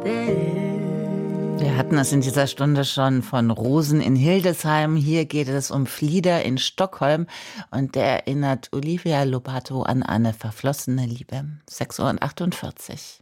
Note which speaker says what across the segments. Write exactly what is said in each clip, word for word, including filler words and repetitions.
Speaker 1: Wir hatten es in dieser Stunde schon von Rosen in Hildesheim. Hier geht es um Flieder in Stockholm. Und der erinnert Olivia Lobato an eine verflossene Liebe. sechs Uhr achtundvierzig.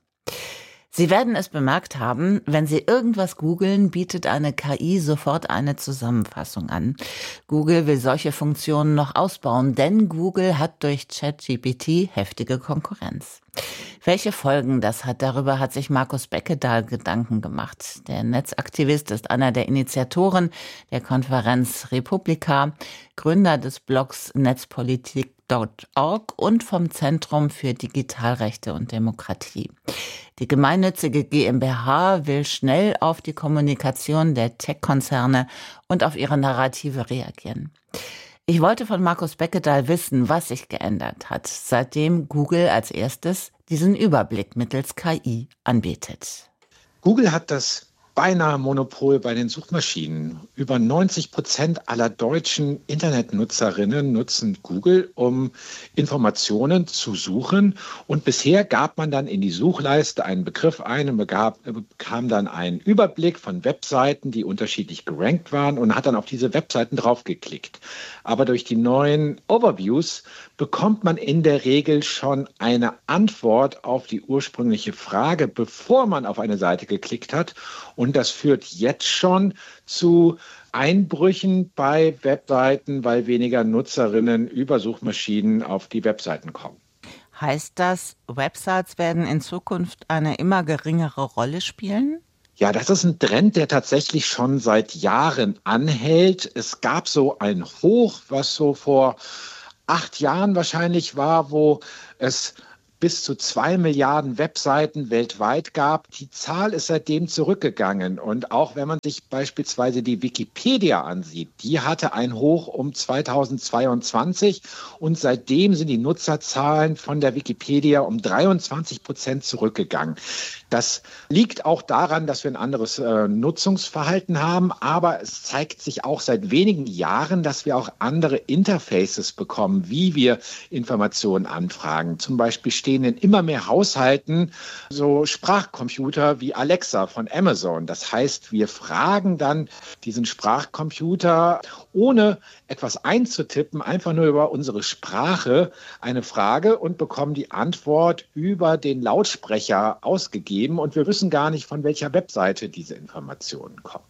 Speaker 1: Sie werden es bemerkt haben, wenn Sie irgendwas googeln, bietet eine K I sofort eine Zusammenfassung an. Google will solche Funktionen noch ausbauen, denn Google hat durch ChatGPT heftige Konkurrenz. Welche Folgen das hat, darüber hat sich Markus Beckedahl Gedanken gemacht. Der Netzaktivist ist einer der Initiatoren der Konferenz Republika, Gründer des Blogs Netzpolitik Punkt org und vom Zentrum für Digitalrechte und Demokratie. Die gemeinnützige GmbH will schnell auf die Kommunikation der Tech-Konzerne und auf ihre Narrative reagieren. Ich wollte von Markus Beckedahl wissen, was sich geändert hat, seitdem Google als erstes diesen Überblick mittels K I anbietet.
Speaker 2: Google hat das beinahe Monopol bei den Suchmaschinen. Über neunzig Prozent aller deutschen Internetnutzerinnen nutzen Google, um Informationen zu suchen. Und bisher gab man dann in die Suchleiste einen Begriff ein und begab, bekam dann einen Überblick von Webseiten, die unterschiedlich gerankt waren und hat dann auf diese Webseiten draufgeklickt. Aber durch die neuen Overviews bekommt man in der Regel schon eine Antwort auf die ursprüngliche Frage, bevor man auf eine Seite geklickt hat. Und das führt jetzt schon zu Einbrüchen bei Webseiten, weil weniger Nutzerinnen über Suchmaschinen auf die Webseiten kommen.
Speaker 1: Heißt das, Websites werden in Zukunft eine immer geringere Rolle spielen?
Speaker 2: Ja, das ist ein Trend, der tatsächlich schon seit Jahren anhält. Es gab so ein Hoch, was so vor acht Jahren wahrscheinlich war, wo es bis zu zwei Milliarden Webseiten weltweit gab. Die Zahl ist seitdem zurückgegangen. Und auch wenn man sich beispielsweise die Wikipedia ansieht, die hatte ein Hoch um zweitausendzweiundzwanzig und seitdem sind die Nutzerzahlen von der Wikipedia um dreiundzwanzig Prozent zurückgegangen. Das liegt auch daran, dass wir ein anderes äh, Nutzungsverhalten haben, aber es zeigt sich auch seit wenigen Jahren, dass wir auch andere Interfaces bekommen, wie wir Informationen anfragen. Zum Beispiel stehen in immer mehr Haushalten so Sprachcomputer wie Alexa von Amazon. Das heißt, wir fragen dann diesen Sprachcomputer, ohne etwas einzutippen, einfach nur über unsere Sprache eine Frage und bekommen die Antwort über den Lautsprecher ausgegeben. Und wir wissen gar nicht, von welcher Webseite diese Informationen kommen.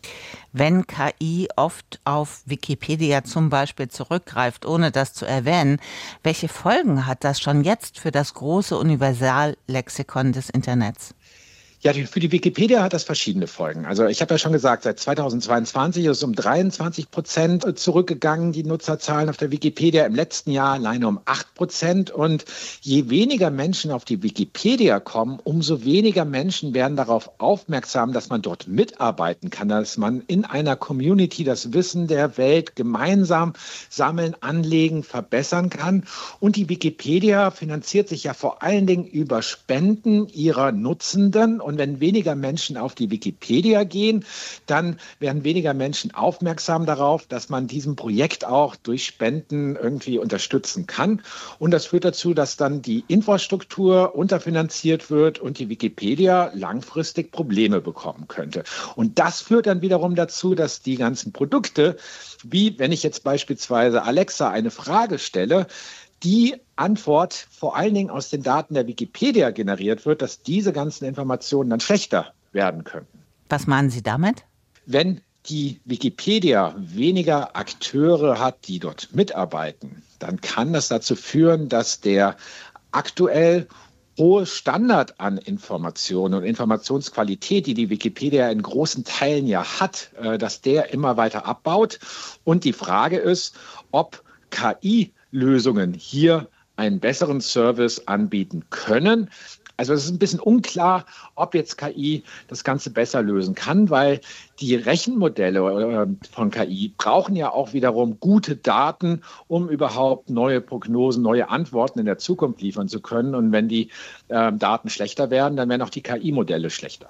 Speaker 1: Wenn K I oft auf Wikipedia zum Beispiel zurückgreift, ohne das zu erwähnen, welche Folgen hat das schon jetzt für das große Universallexikon des Internets?
Speaker 2: Ja, für die Wikipedia hat das verschiedene Folgen. Also ich habe ja schon gesagt, seit zweitausendzweiundzwanzig ist es um dreiundzwanzig Prozent zurückgegangen, die Nutzerzahlen auf der Wikipedia. Im letzten Jahr alleine um acht Prozent. Und je weniger Menschen auf die Wikipedia kommen, umso weniger Menschen werden darauf aufmerksam, dass man dort mitarbeiten kann, dass man in einer Community das Wissen der Welt gemeinsam sammeln, anlegen, verbessern kann. Und die Wikipedia finanziert sich ja vor allen Dingen über Spenden ihrer Nutzenden. Und wenn weniger Menschen auf die Wikipedia gehen, dann werden weniger Menschen aufmerksam darauf, dass man diesem Projekt auch durch Spenden irgendwie unterstützen kann. Und das führt dazu, dass dann die Infrastruktur unterfinanziert wird und die Wikipedia langfristig Probleme bekommen könnte. Und das führt dann wiederum dazu, dass die ganzen Produkte, wie wenn ich jetzt beispielsweise Alexa eine Frage stelle, die Antwort vor allen Dingen aus den Daten der Wikipedia generiert wird, dass diese ganzen Informationen dann schlechter werden könnten.
Speaker 1: Was meinen Sie damit?
Speaker 2: Wenn die Wikipedia weniger Akteure hat, die dort mitarbeiten, dann kann das dazu führen, dass der aktuell hohe Standard an Informationen und Informationsqualität, die die Wikipedia in großen Teilen ja hat, dass der immer weiter abbaut. Und die Frage ist, ob K I-Lösungen hier einen besseren Service anbieten können. Also es ist ein bisschen unklar, ob jetzt K I das Ganze besser lösen kann, weil die Rechenmodelle von K I brauchen ja auch wiederum gute Daten, um überhaupt neue Prognosen, neue Antworten in der Zukunft liefern zu können. Und wenn die äh, Daten schlechter werden, dann werden auch die K I-Modelle schlechter.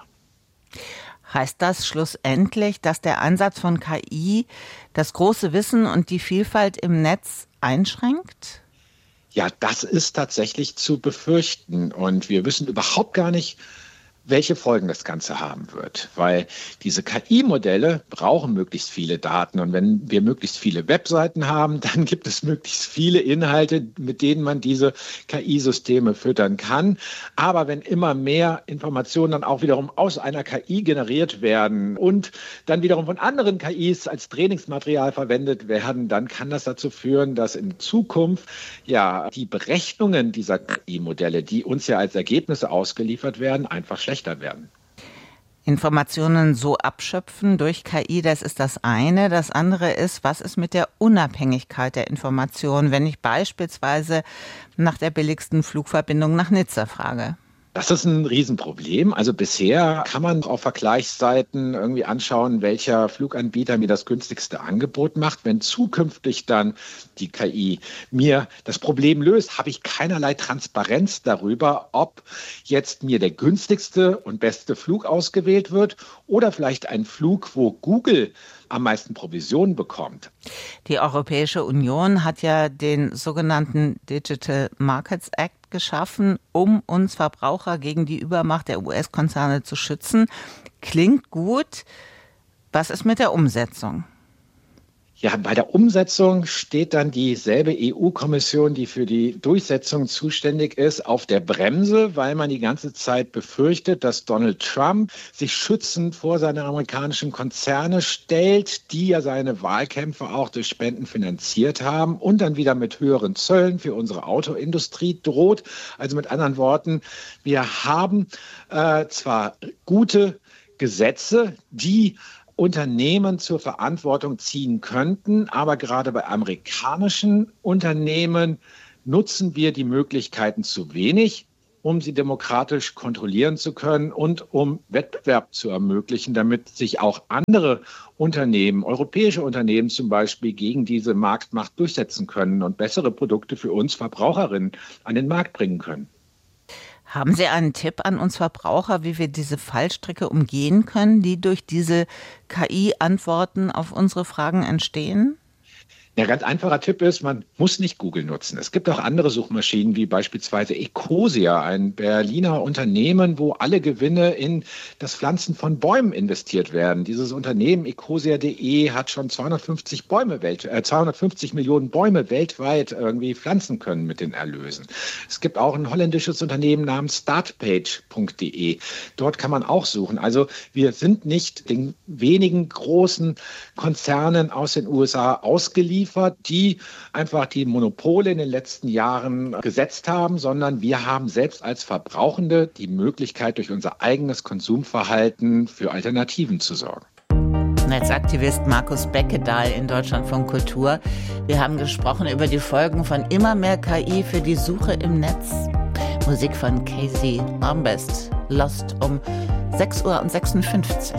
Speaker 1: Heißt das schlussendlich, dass der Einsatz von K I das große Wissen und die Vielfalt im Netz einschränkt?
Speaker 2: Ja, das ist tatsächlich zu befürchten. Und wir wissen überhaupt gar nicht, welche Folgen das Ganze haben wird. Weil diese K I-Modelle brauchen möglichst viele Daten. Und wenn wir möglichst viele Webseiten haben, dann gibt es möglichst viele Inhalte, mit denen man diese K I-Systeme füttern kann. Aber wenn immer mehr Informationen dann auch wiederum aus einer K I generiert werden und dann wiederum von anderen K Is als Trainingsmaterial verwendet werden, dann kann das dazu führen, dass in Zukunft ja die Berechnungen dieser K I-Modelle, die uns ja als Ergebnisse ausgeliefert werden, einfach schlechter werden.
Speaker 1: Informationen so abschöpfen durch K I, das ist das eine. Das andere ist, was ist mit der Unabhängigkeit der Information, wenn ich beispielsweise nach der billigsten Flugverbindung nach Nizza frage?
Speaker 2: Das ist ein Riesenproblem. Also bisher kann man auf Vergleichsseiten irgendwie anschauen, welcher Fluganbieter mir das günstigste Angebot macht. Wenn zukünftig dann die K I mir das Problem löst, habe ich keinerlei Transparenz darüber, ob jetzt mir der günstigste und beste Flug ausgewählt wird oder vielleicht ein Flug, wo Google am meisten Provision bekommt.
Speaker 1: Die Europäische Union hat ja den sogenannten Digital Markets Act geschaffen, um uns Verbraucher gegen die Übermacht der U S-Konzerne zu schützen. Klingt gut. Was ist mit der Umsetzung?
Speaker 2: Ja, bei der Umsetzung steht dann dieselbe E U-Kommission, die für die Durchsetzung zuständig ist, auf der Bremse, weil man die ganze Zeit befürchtet, dass Donald Trump sich schützend vor seine amerikanischen Konzerne stellt, die ja seine Wahlkämpfe auch durch Spenden finanziert haben und dann wieder mit höheren Zöllen für unsere Autoindustrie droht. Also mit anderen Worten, wir haben äh, zwar gute Gesetze, die Unternehmen zur Verantwortung ziehen könnten. Aber gerade bei amerikanischen Unternehmen nutzen wir die Möglichkeiten zu wenig, um sie demokratisch kontrollieren zu können und um Wettbewerb zu ermöglichen, damit sich auch andere Unternehmen, europäische Unternehmen zum Beispiel, gegen diese Marktmacht durchsetzen können und bessere Produkte für uns Verbraucherinnen an den Markt bringen können.
Speaker 1: Haben Sie einen Tipp an uns Verbraucher, wie wir diese Fallstricke umgehen können, die durch diese K I-Antworten auf unsere Fragen entstehen?
Speaker 2: Ein ganz einfacher Tipp ist, man muss nicht Google nutzen. Es gibt auch andere Suchmaschinen, wie beispielsweise Ecosia, ein Berliner Unternehmen, wo alle Gewinne in das Pflanzen von Bäumen investiert werden. Dieses Unternehmen ecosia punkt de hat schon zweihundertfünfzig, Bäume welt, äh, zweihundertfünfzig Millionen Bäume weltweit irgendwie pflanzen können mit den Erlösen. Es gibt auch ein holländisches Unternehmen namens startpage punkt de. Dort kann man auch suchen. Also wir sind nicht den wenigen großen Konzernen aus den U S A ausgeliefert, die einfach die Monopole in den letzten Jahren gesetzt haben, sondern wir haben selbst als Verbrauchende die Möglichkeit, durch unser eigenes Konsumverhalten für Alternativen zu sorgen.
Speaker 1: Netzaktivist Markus Beckedahl in Deutschlandfunk Kultur. Wir haben gesprochen über die Folgen von immer mehr K I für die Suche im Netz. Musik von Casey Armbest, Lost um sechs Uhr sechsundfünfzig.